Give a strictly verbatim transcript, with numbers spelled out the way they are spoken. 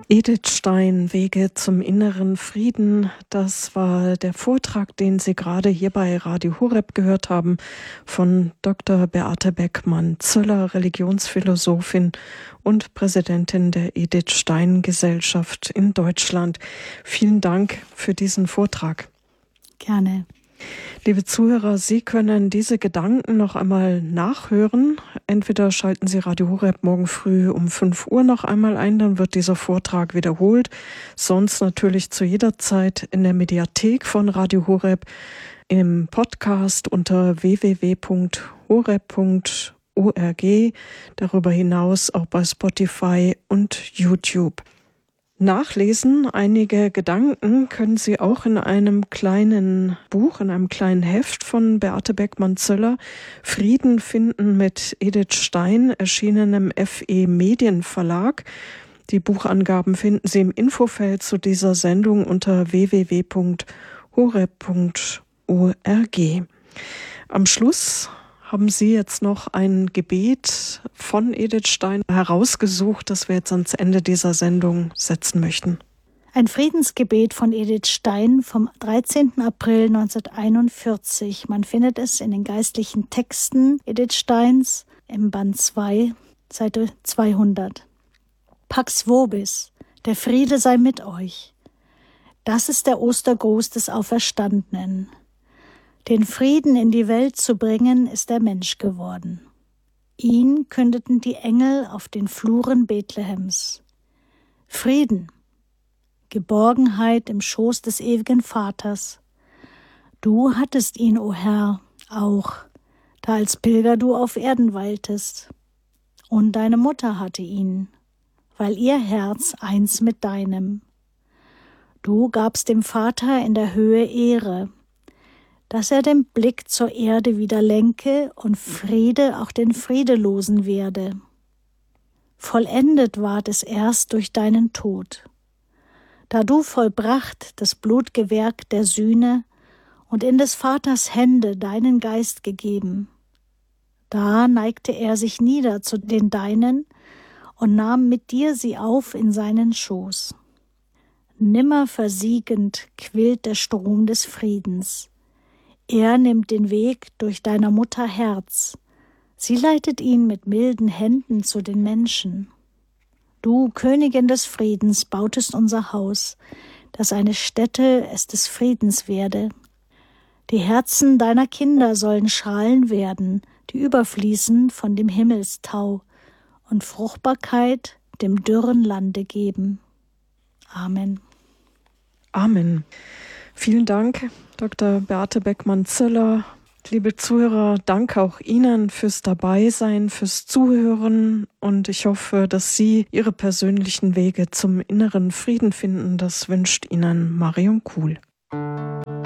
Edith Stein, Wege zum inneren Frieden. Das war der Vortrag, den Sie gerade hier bei Radio Horeb gehört haben, von Doktor Beate Beckmann-Zöller, Religionsphilosophin und Präsidentin der Edith Stein Gesellschaft in Deutschland. Vielen Dank für diesen Vortrag. Gerne. Liebe Zuhörer, Sie können diese Gedanken noch einmal nachhören. Entweder schalten Sie Radio Horeb morgen früh um fünf Uhr noch einmal ein, dann wird dieser Vortrag wiederholt. Sonst natürlich zu jeder Zeit in der Mediathek von Radio Horeb, im Podcast unter w w w punkt horeb punkt org, darüber hinaus auch bei Spotify und YouTube. Nachlesen, einige Gedanken können Sie auch in einem kleinen Buch, in einem kleinen Heft von Beate Beckmann-Zöller, Frieden finden mit Edith Stein, erschienen im F E Medienverlag. Die Buchangaben finden Sie im Infofeld zu dieser Sendung unter w w w punkt horeb punkt org. Am Schluss haben Sie jetzt noch ein Gebet von Edith Stein herausgesucht, das wir jetzt ans Ende dieser Sendung setzen möchten. Ein Friedensgebet von Edith Stein vom dreizehnten April neunzehnhunderteinundvierzig. Man findet es in den geistlichen Texten Edith Steins im Band zwei, Seite zweihundert. Pax vobis, der Friede sei mit euch. Das ist der Ostergruß des Auferstandenen. Den Frieden in die Welt zu bringen, ist der Mensch geworden. Ihn kündeten die Engel auf den Fluren Bethlehems. Frieden, Geborgenheit im Schoß des ewigen Vaters. Du hattest ihn, o Herr, auch, da als Pilger du auf Erden weiltest. Und deine Mutter hatte ihn, weil ihr Herz eins mit deinem. Du gabst dem Vater in der Höhe Ehre, dass er den Blick zur Erde wieder lenke und Friede auch den Friedelosen werde. Vollendet ward es erst durch deinen Tod, da du vollbracht das Blutgewerk der Sühne und in des Vaters Hände deinen Geist gegeben. Da neigte er sich nieder zu den Deinen und nahm mit dir sie auf in seinen Schoß. Nimmer versiegend quillt der Strom des Friedens. Er nimmt den Weg durch deiner Mutter Herz. Sie leitet ihn mit milden Händen zu den Menschen. Du, Königin des Friedens, bautest unser Haus, dass eine Stätte es des Friedens werde. Die Herzen deiner Kinder sollen Schalen werden, die überfließen von dem Himmelstau und Fruchtbarkeit dem dürren Lande geben. Amen. Amen. Vielen Dank, Doktor Beate Beckmann-Zöller. Liebe Zuhörer, danke auch Ihnen fürs Dabeisein, fürs Zuhören und ich hoffe, dass Sie Ihre persönlichen Wege zum inneren Frieden finden. Das wünscht Ihnen Marion Kuhl.